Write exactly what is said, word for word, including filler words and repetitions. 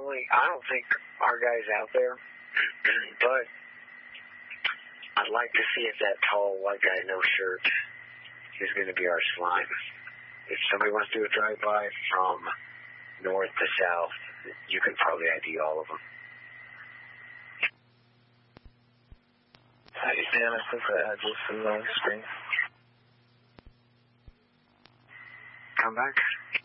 personally, I don't think our guy's out there, but I'd like to see if that tall white guy, no shirt, is going to be our slime. If somebody wants to do a drive-by from north to south, you can probably I D all of them. Hey, Dan, I put the address in the screen. Come back.